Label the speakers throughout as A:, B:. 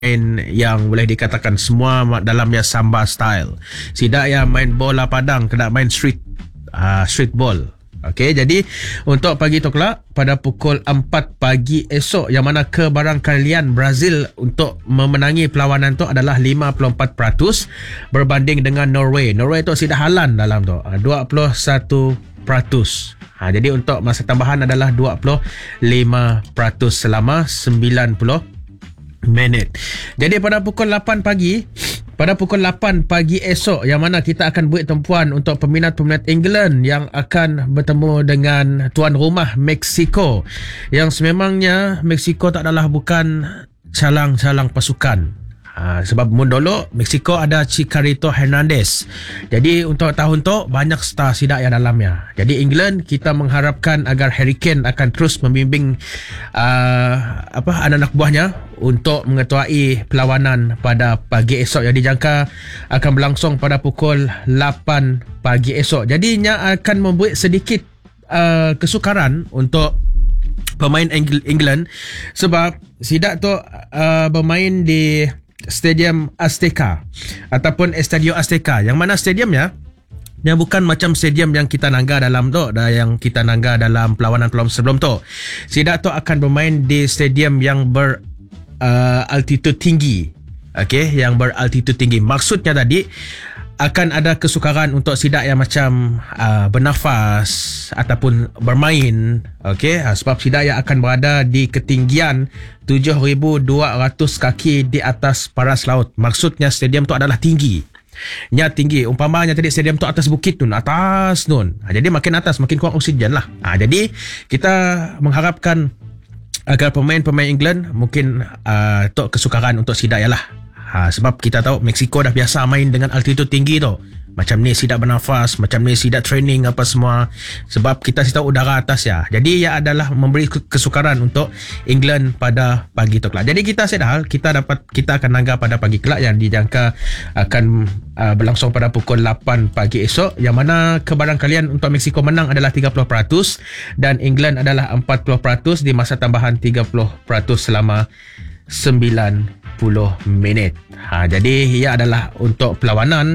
A: yang boleh dikatakan semua dalamnya samba style. Tidak yang main bola padang, kena main street ball. Okey, jadi untuk pagi tu kelak pada pukul 4 pagi esok, yang mana kebarangkalian Brazil untuk memenangi perlawanan tu adalah 54% berbanding dengan Norway. Norway tu sudah halan dalam tu 21%. Jadi untuk masa tambahan adalah 25% selama 90 minit. Jadi pada pukul 8 pagi esok, yang mana kita akan buat tumpuan untuk peminat-peminat England yang akan bertemu dengan tuan rumah Mexico, yang sememangnya Mexico tak adalah bukan calang-calang pasukan. Sebab dulu Mexico ada Chicharito Hernandez. Jadi untuk tahun tu banyak star sidak yang dalamnya. Jadi England, kita mengharapkan agar Harry Kane akan terus membimbing anak-anak buahnya untuk mengetuai perlawanan pada pagi esok yang dijangka akan berlangsung pada pukul 8 pagi esok. Jadi nya akan membuat sedikit kesukaran untuk pemain England, sebab sidak tu bermain di Stadium Azteca ataupun Estadio Azteca, yang mana stadiumnya yang bukan macam stadium yang kita nangga dalam tu, yang kita nangga dalam perlawanan-perlawanan sebelum tu. Sidak tu akan bermain di stadium yang altitude tinggi. Okey, yang beraltitude tinggi. Maksudnya tadi akan ada kesukaran untuk sidak yang macam bernafas ataupun bermain. Okey, sebab sidak yang akan berada di ketinggian 7,200 kaki di atas paras laut. Maksudnya stadium tu adalah tinggi. Nya tinggi. Umpamanya tadi stadium tu atas bukit tu, atas nun. Jadi makin atas makin kurang oksigen lah. Jadi kita mengharapkan agar pemain-pemain England mungkin tu kesukaran untuk sidak lah. Sebab kita tahu Mexico dah biasa main dengan altitude tinggi tu. Macam ni sidak bernafas, macam ni sidak training apa semua. Sebab kita tahu udara atas ya. Jadi ia adalah memberi kesukaran untuk England pada pagi tu kelak. Jadi kita sedar kita akan nangga pada pagi kelak yang dijangka akan berlangsung pada pukul 8 pagi esok, yang mana kebarangkalian untuk Mexico menang adalah 30% dan England adalah 40% di masa tambahan 30% selama 90 minit. Jadi ia adalah untuk perlawanan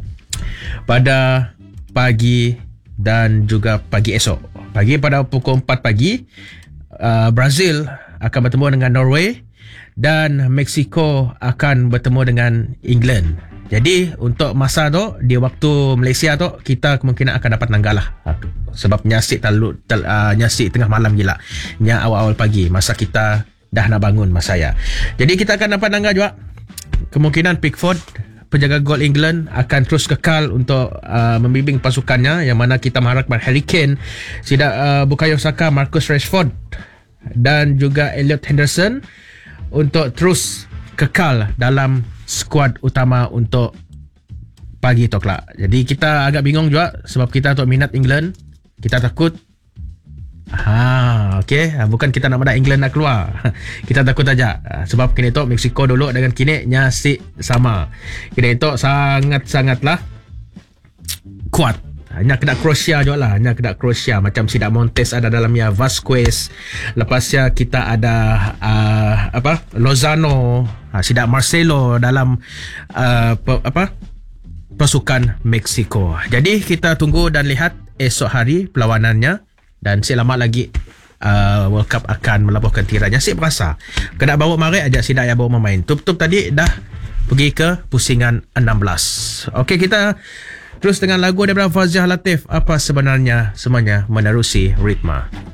A: pada pagi dan juga pagi esok. Pagi pada pukul 4 pagi, Brazil akan bertemu dengan Norway dan Mexico akan bertemu dengan England. Jadi untuk masa tu, di waktu Malaysia tu, kita kemungkinan akan dapat nanggalah. Sebab nyasik nyasik tengah malam gila. Nya awal-awal pagi masa kita dah nak bangun masa ya. Jadi kita akan dapat nangga juga. Kemungkinan Pickford, penjaga gol England, akan terus kekal untuk membimbing pasukannya, yang mana kita mengharapkan Harry Kane, Bukayo Saka, Marcus Rashford dan juga Elliot Henderson untuk terus kekal dalam skuad utama untuk pagi tu kelak. Jadi kita agak bingung juga sebab kita tu minat England. Kita takut okey, bukan kita nak menang England nak keluar. Kita takut aja sebab kini tu Mexico dulu dengan kini nyasik sama. Kini tu sangat-sangatlah kuat. Hanya kena Croatia juga lah. Hanya kena Croatia. Macam sidak Montes ada dalamnya, Vasquez. Lepasnya kita ada Lozano, sidak Marcelo dalam pasukan Mexico. Jadi kita tunggu dan lihat esok hari perlawanannya. Dan si lama lagi World Cup akan melabuhkan tiranya. Si berasa kena bawa mari aja sidak yang bawa memain. Tup-tup tadi dah pergi ke pusingan 16. Okey, kita terus dengan lagu daripada Fazia Latif, Apa Sebenarnya Semuanya Menerusi Ritma.